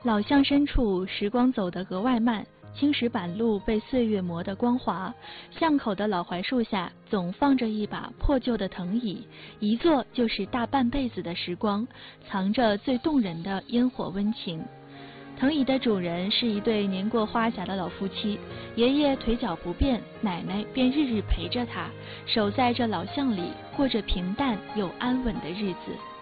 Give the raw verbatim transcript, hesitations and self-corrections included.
老巷深处，时光走得格外慢，青石板路被岁月磨得光滑。巷口的老槐树下，总放着一把破旧的藤椅，一坐就是大半辈子的时光，藏着最动人的烟火温情。藤椅的主人是一对年过花甲的老夫妻，爷爷腿脚不便，奶奶便日日陪着他，守在这老巷里，过着平淡又安稳的日子。